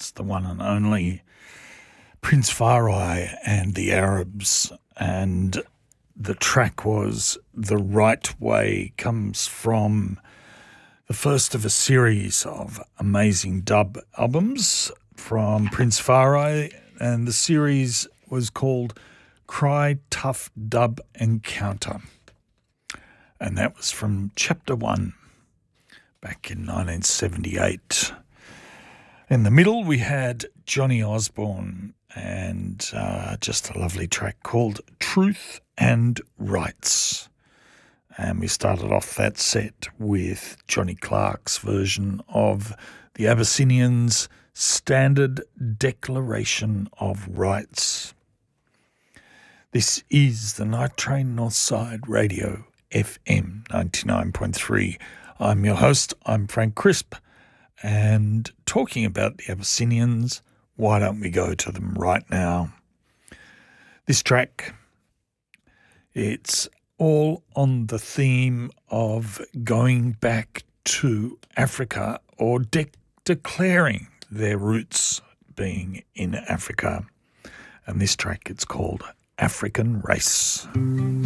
was the one and only Prince Farai and the Arabs, and the track was The Right Way. Comes from the first of a series of amazing dub albums from Prince Farai, and the series was called Cry Tough Dub Encounter, and that was from Chapter 1 back in 1978. In the middle we had Johnny Osborne and just a lovely track called Truth and Rights. And we started off that set with Johnny Clark's version of the Abyssinians' Standard Declaration of Rights. This is the Night Train Northside Radio, FM 99.3. I'm your host, I'm Frank Crisp, and talking about the Abyssinians, why don't we go to them right now? This track, it's all on the theme of going back to Africa or declaring their roots being in Africa. And this track, it's called African Race.